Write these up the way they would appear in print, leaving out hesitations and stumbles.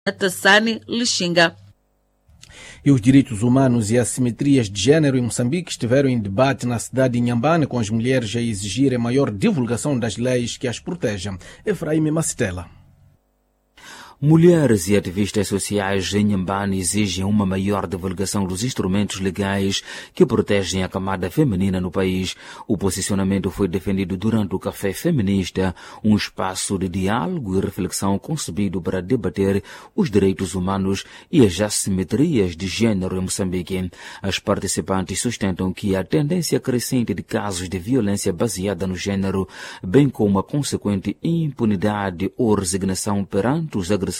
Tassani Lixinga. E os direitos humanos e as simetrias de género em Moçambique estiveram em debate na cidade de Inhambane, com as mulheres a exigirem maior divulgação das leis que as protejam. Efraim Macitela. Mulheres e ativistas sociais em Inhambane exigem uma maior divulgação dos instrumentos legais que protegem a camada feminina no país. O posicionamento foi defendido durante o Café Feminista, um espaço de diálogo e reflexão concebido para debater os direitos humanos e as assimetrias de género em Moçambique. As participantes sustentam que a tendência crescente de casos de violência baseada no género, bem como a consequente impunidade ou resignação perante os agressores,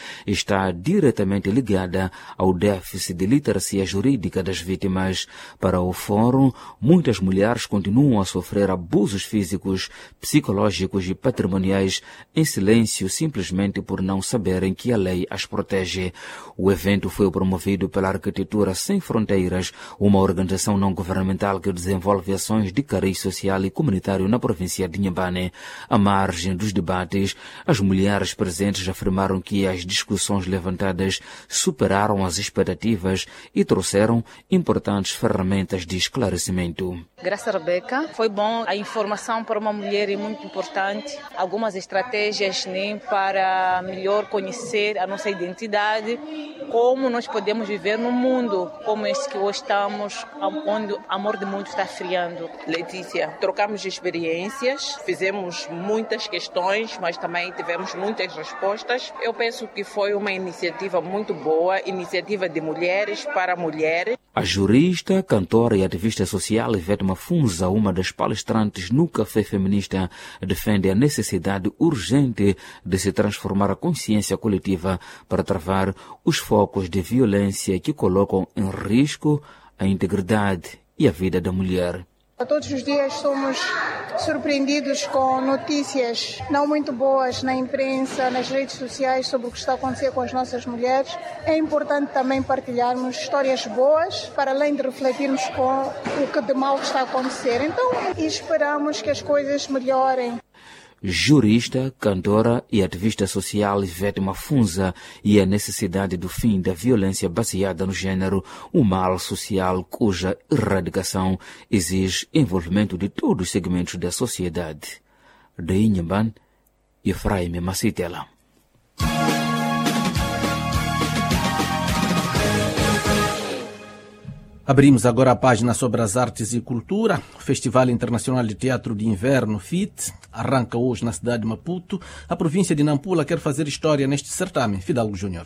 está diretamente ligada ao déficit de literacia jurídica das vítimas. Para o Fórum, muitas mulheres continuam a sofrer abusos físicos, psicológicos e patrimoniais em silêncio simplesmente por não saberem que a lei as protege. O evento foi promovido pela Arquitetura Sem Fronteiras, uma organização não governamental que desenvolve ações de cariz social e comunitário na província de Inhambane. À margem dos debates, as mulheres presentes afirmaram que as discussões levantadas superaram as expectativas e trouxeram importantes ferramentas de esclarecimento. Graças a Rebeca, foi bom. A informação para uma mulher é muito importante. Algumas estratégias para melhor conhecer a nossa identidade, como nós podemos viver num mundo como este que hoje estamos, onde o amor de mundo está esfriando. Letícia, trocamos experiências, fizemos muitas questões, mas também tivemos muitas respostas. Eu penso que foi uma iniciativa muito boa, iniciativa de mulheres para mulheres. A jurista, cantora e ativista social Ivete Mafunza, uma das palestrantes no Café Feminista, defende a necessidade urgente de se transformar a consciência coletiva para travar os focos de violência que colocam em risco a integridade e a vida da mulher. Todos os dias somos surpreendidos com notícias não muito boas na imprensa, nas redes sociais sobre o que está a acontecer com as nossas mulheres. É importante também partilharmos histórias boas, para além de refletirmos com o que de mal está a acontecer. Então, esperamos que as coisas melhorem. Jurista, cantora e ativista social Ivete Mafunza e a necessidade do fim da violência baseada no género, um mal social cuja erradicação exige envolvimento de todos os segmentos da sociedade. De Inhambane, Efraim Macitela. Abrimos agora a página sobre as artes e cultura. O Festival Internacional de Teatro de Inverno, FIT, arranca hoje na cidade de Maputo. A província de Nampula quer fazer história neste certame. Fidalgo Júnior.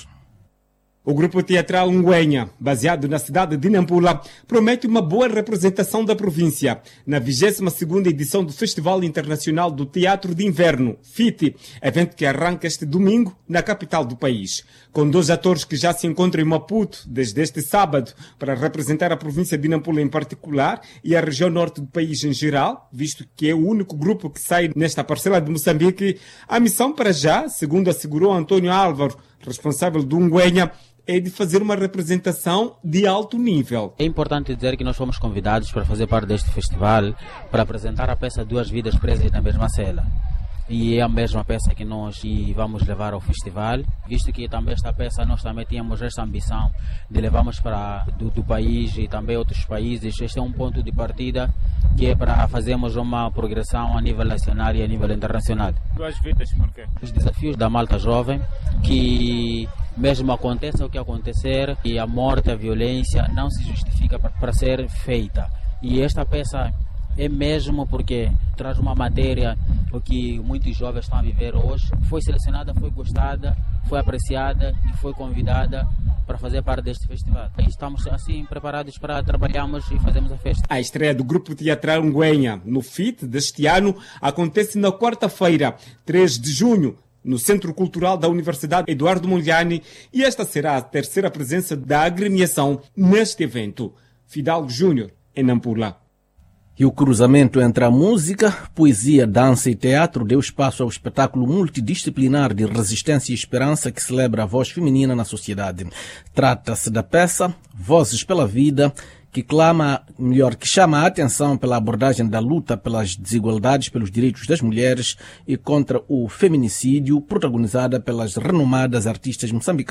O grupo teatral Ngwenha, baseado na cidade de Nampula, promete uma boa representação da província na 22ª edição do Festival Internacional do Teatro de Inverno, FIT, evento que arranca este domingo na capital do país. Com 2 atores que já se encontram em Maputo desde este sábado para representar a província de Nampula em particular e a região norte do país em geral, visto que é o único grupo que sai nesta parcela de Moçambique, a missão para já, segundo assegurou Antônio Álvaro, responsável do Ngwenha, é de fazer uma representação de alto nível. É importante dizer que nós fomos convidados para fazer parte deste festival para apresentar a peça Duas Vidas Presas na Mesma Cela. E é a mesma peça que nós vamos levar ao festival, visto que também esta peça nós também tínhamos esta ambição de levarmos para do país e também outros países. Este é um ponto de partida que é para fazermos uma progressão a nível nacional e a nível internacional. Duas vidas, por quê? Os desafios da malta jovem, que mesmo aconteça o que acontecer, e a morte, a violência não se justifica para ser feita. E esta peça é mesmo porque traz uma matéria o que muitos jovens estão a viver hoje. Foi selecionada, foi gostada, foi apreciada e foi convidada para fazer parte deste festival. Estamos assim preparados para trabalharmos e fazermos a festa. A estreia do grupo teatral Ngwenha no FIT deste ano acontece na quarta-feira, 3 de junho, no Centro Cultural da Universidade Eduardo Mondlane, e esta será a terceira presença da agremiação neste evento. Fidalgo Júnior, em Nampula. E o cruzamento entre a música, poesia, dança e teatro deu espaço ao espetáculo multidisciplinar de resistência e esperança que celebra a voz feminina na sociedade. Trata-se da peça Vozes pela Vida, que chama a atenção pela abordagem da luta pelas desigualdades, pelos direitos das mulheres e contra o feminicídio, protagonizada pelas renomadas artistas moçambicanas